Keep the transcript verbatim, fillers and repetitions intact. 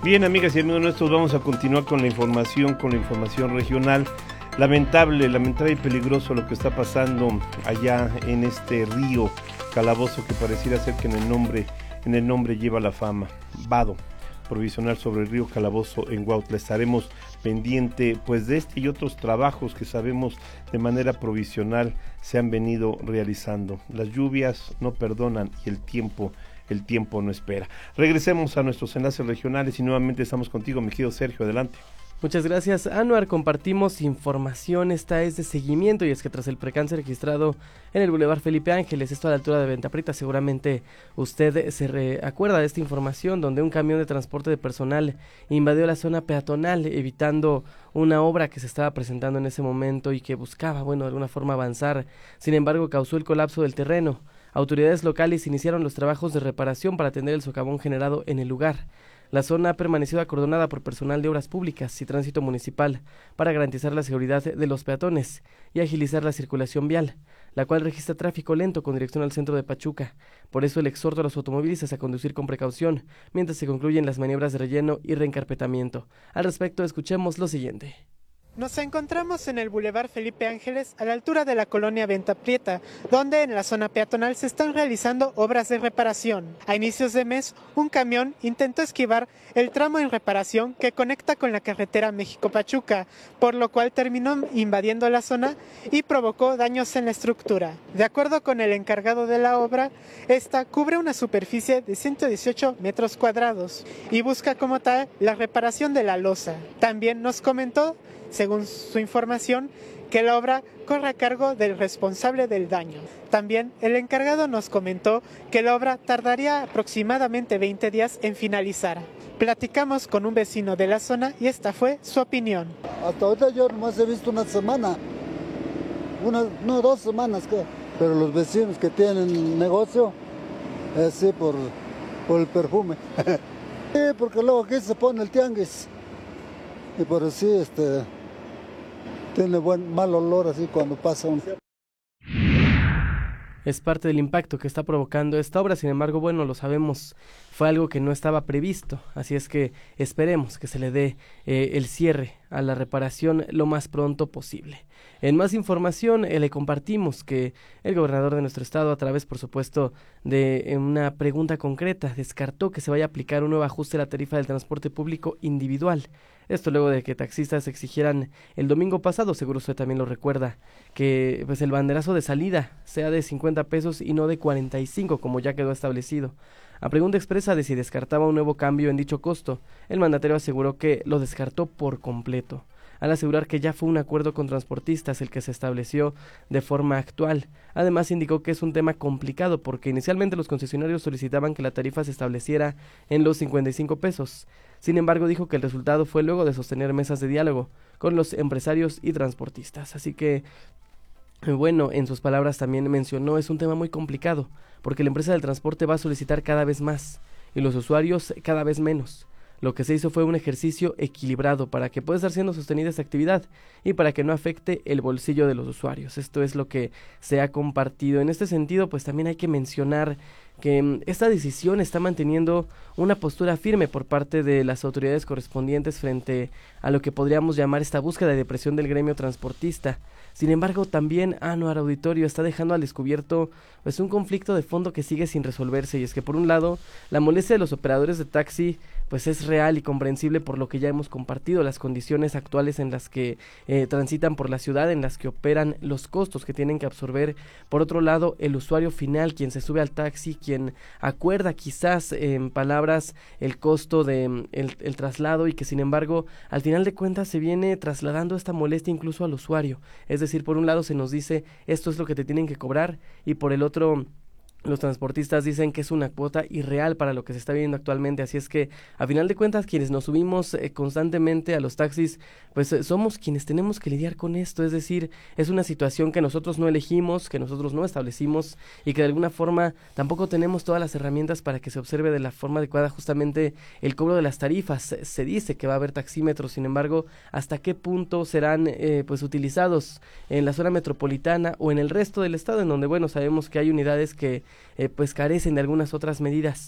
Bien, amigas y amigos nuestros, vamos a continuar con la información, con la información regional. Lamentable, lamentable y peligroso lo que está pasando allá en este río Calabozo, que pareciera ser que en el nombre, en el nombre lleva la fama. Vado provisional sobre el río Calabozo en Huautla. Estaremos pendiente pues de este y otros trabajos que sabemos de manera provisional se han venido realizando. Las lluvias no perdonan y el tiempo el tiempo no espera. Regresemos a nuestros enlaces regionales y nuevamente estamos contigo, mi querido Sergio, adelante. Muchas gracias, Anuar. Compartimos información, esta es de seguimiento, y es que tras el percance registrado en el Boulevard Felipe Ángeles, esto a la altura de Venta Preta, seguramente usted se re- acuerda de esta información, donde un camión de transporte de personal invadió la zona peatonal, evitando una obra que se estaba presentando en ese momento y que buscaba, bueno, de alguna forma avanzar. Sin embargo, causó el colapso del terreno. Autoridades locales iniciaron los trabajos de reparación para atender el socavón generado en el lugar. La zona ha permanecido acordonada por personal de obras públicas y tránsito municipal para garantizar la seguridad de los peatones y agilizar la circulación vial, la cual registra tráfico lento con dirección al centro de Pachuca. Por eso el exhorto a los automovilistas a conducir con precaución mientras se concluyen las maniobras de relleno y reencarpetamiento. Al respecto, escuchemos lo siguiente. Nos encontramos en el Boulevard Felipe Ángeles, a la altura de la colonia Venta Prieta, donde en la zona peatonal se están realizando obras de reparación. A inicios de mes, un camión intentó esquivar el tramo en reparación que conecta con la carretera México-Pachuca, por lo cual terminó invadiendo la zona y provocó daños en la estructura. De acuerdo con el encargado de la obra, esta cubre una superficie de ciento dieciocho metros cuadrados y busca como tal la reparación de la losa. También nos comentó, según su información, que la obra corre a cargo del responsable del daño. También el encargado nos comentó que la obra tardaría aproximadamente veinte días en finalizar. Platicamos con un vecino de la zona y esta fue su opinión. Hasta ahorita yo nomás he visto una semana, una, no, dos semanas, creo. Pero los vecinos que tienen negocio, es sí, por, por el perfume. Sí, porque luego aquí se pone el tianguis. Y por así, este, tiene buen mal olor así cuando pasa un... Es parte del impacto que está provocando esta obra. Sin embargo, bueno, lo sabemos, fue algo que no estaba previsto, así es que esperemos que se le dé eh, el cierre a la reparación lo más pronto posible. En más información, eh, le compartimos que el gobernador de nuestro estado, a través, por supuesto, de eh, una pregunta concreta, descartó que se vaya a aplicar un nuevo ajuste a la tarifa del transporte público individual. Esto luego de que taxistas exigieran el domingo pasado, seguro usted también lo recuerda, que pues el banderazo de salida sea de cincuenta pesos y no de cuarenta y cinco, como ya quedó establecido. A pregunta expresa de si descartaba un nuevo cambio en dicho costo, el mandatario aseguró que lo descartó por completo, al asegurar que ya fue un acuerdo con transportistas el que se estableció de forma actual. Además, indicó que es un tema complicado porque inicialmente los concesionarios solicitaban que la tarifa se estableciera en los cincuenta y cinco pesos. Sin embargo, dijo que el resultado fue luego de sostener mesas de diálogo con los empresarios y transportistas. Así que, bueno, en sus palabras también mencionó, es un tema muy complicado porque la empresa del transporte va a solicitar cada vez más y los usuarios cada vez menos. Lo que se hizo fue un ejercicio equilibrado para que pueda estar siendo sostenida esta actividad y para que no afecte el bolsillo de los usuarios. Esto es lo que se ha compartido. En este sentido, pues también hay que mencionar que esta decisión está manteniendo una postura firme por parte de las autoridades correspondientes frente a lo que podríamos llamar esta búsqueda de depresión del gremio transportista. Sin embargo, también Anuar Auditorio está dejando al descubierto pues un conflicto de fondo que sigue sin resolverse, y es que por un lado la molestia de los operadores de taxi pues es real y comprensible por lo que ya hemos compartido, las condiciones actuales en las que eh, transitan por la ciudad, en las que operan, los costos que tienen que absorber. Por otro lado, el usuario final, quien se sube al taxi, quien acuerda quizás eh, en palabras el costo de el, el traslado, y que sin embargo al final de cuentas se viene trasladando esta molestia incluso al usuario. Es decir, por un lado se nos dice esto es lo que te tienen que cobrar, y por el otro los transportistas dicen que es una cuota irreal para lo que se está viviendo actualmente. Así es que a final de cuentas quienes nos subimos eh, constantemente a los taxis pues eh, somos quienes tenemos que lidiar con esto. Es decir, es una situación que nosotros no elegimos, que nosotros no establecimos y que de alguna forma tampoco tenemos todas las herramientas para que se observe de la forma adecuada justamente el cobro de las tarifas. Se, se dice que va a haber taxímetros, sin embargo, ¿hasta qué punto serán eh, pues utilizados en la zona metropolitana o en el resto del estado, en donde bueno sabemos que hay unidades que Eh, pues carecen de algunas otras medidas?